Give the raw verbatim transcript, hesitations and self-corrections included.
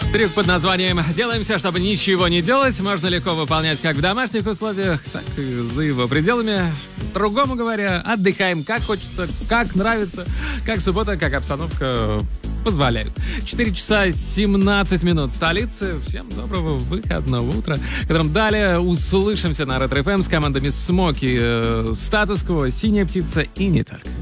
Трюк под названием «Делаем все, чтобы ничего не делать» можно легко выполнять как в домашних условиях, так и за его пределами. Другому говоря, отдыхаем как хочется, как нравится, как суббота, как обстановка позволяют. четыре часа семнадцать минут столицы. Всем доброго выходного утра, которым далее услышимся на Ретро эф эм с командами Смоки, Статус Кво, Синяя птица и не только.